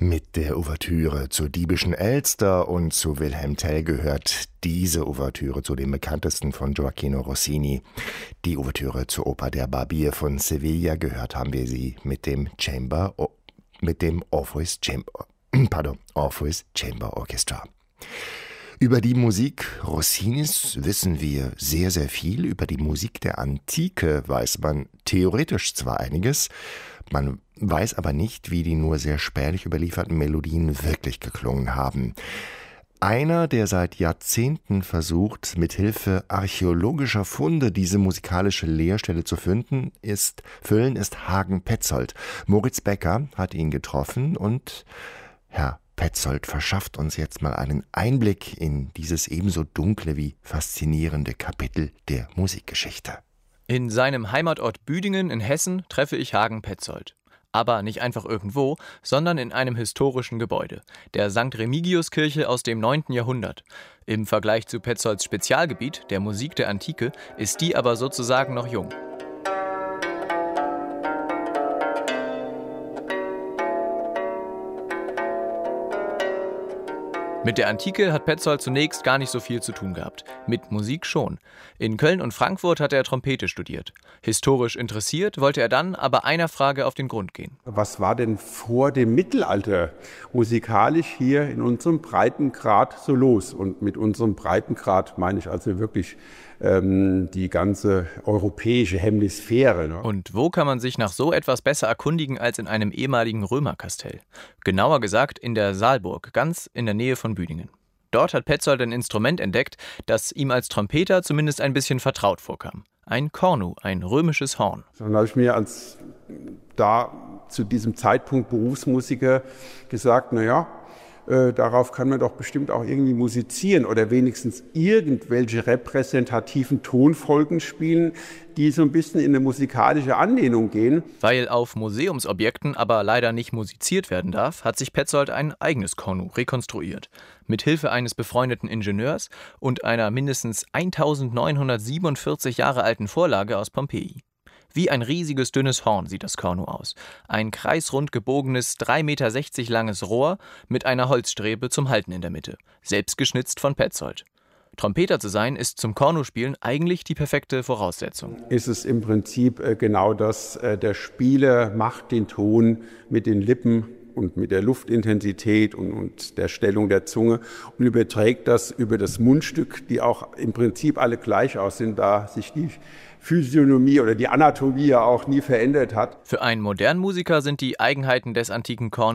Mit der Ouvertüre zur Diebischen Elster und zu Wilhelm Tell gehört diese Ouvertüre zu den bekanntesten von Gioachino Rossini. Die Ouvertüre zur Oper Der Barbier von Sevilla, gehört haben wir sie mit dem Orpheus Chamber Orchestra. Über die Musik Rossinis wissen wir sehr, sehr viel. Über die Musik der Antike weiß man theoretisch zwar einiges, man weiß aber nicht, wie die nur sehr spärlich überlieferten Melodien wirklich geklungen haben. Einer, der seit Jahrzehnten versucht, mit Hilfe archäologischer Funde diese musikalische Leerstelle zu füllen, ist Hagen Petzold. Moritz Becker hat ihn getroffen und Herr Petzold verschafft uns jetzt mal einen Einblick in dieses ebenso dunkle wie faszinierende Kapitel der Musikgeschichte. In seinem Heimatort Büdingen in Hessen treffe ich Hagen Petzold. Aber nicht einfach irgendwo, sondern in einem historischen Gebäude, der St. Remigiuskirche aus dem 9. Jahrhundert. Im Vergleich zu Petzolds Spezialgebiet, der Musik der Antike, ist die aber sozusagen noch jung. Mit der Antike hat Petzold zunächst gar nicht so viel zu tun gehabt. Mit Musik schon. In Köln und Frankfurt hat er Trompete studiert. Historisch interessiert wollte er dann aber einer Frage auf den Grund gehen. Was war denn vor dem Mittelalter musikalisch hier in unserem Breitengrad so los? Und mit unserem Breitengrad meine ich also wirklich die ganze europäische Hemisphäre. Ne? Und wo kann man sich nach so etwas besser erkundigen als in einem ehemaligen Römerkastell? Genauer gesagt in der Saalburg, ganz in der Nähe von Büdingen. Dort hat Petzold ein Instrument entdeckt, das ihm als Trompeter zumindest ein bisschen vertraut vorkam. Ein Kornu, ein römisches Horn. Dann habe ich mir als da zu diesem Zeitpunkt Berufsmusiker gesagt, darauf kann man doch bestimmt auch irgendwie musizieren oder wenigstens irgendwelche repräsentativen Tonfolgen spielen, die so ein bisschen in eine musikalische Anlehnung gehen. Weil auf Museumsobjekten aber leider nicht musiziert werden darf, hat sich Petzold ein eigenes Kornu rekonstruiert. Mit Hilfe eines befreundeten Ingenieurs und einer mindestens 1947 Jahre alten Vorlage aus Pompeji. Wie ein riesiges, dünnes Horn sieht das Kornu aus. Ein kreisrund gebogenes, 3,60 Meter langes Rohr mit einer Holzstrebe zum Halten in der Mitte. Selbst geschnitzt von Petzold. Trompeter zu sein, ist zum Kornuspielen eigentlich die perfekte Voraussetzung. Ist es im Prinzip genau das, der Spieler macht den Ton mit den Lippen und mit der Luftintensität und der Stellung der Zunge und überträgt das über das Mundstück, die auch im Prinzip alle gleich aussehen, da sich die Physiognomie oder die Anatomie ja auch nie verändert hat. Für einen modernen Musiker sind die Eigenheiten des antiken Kornus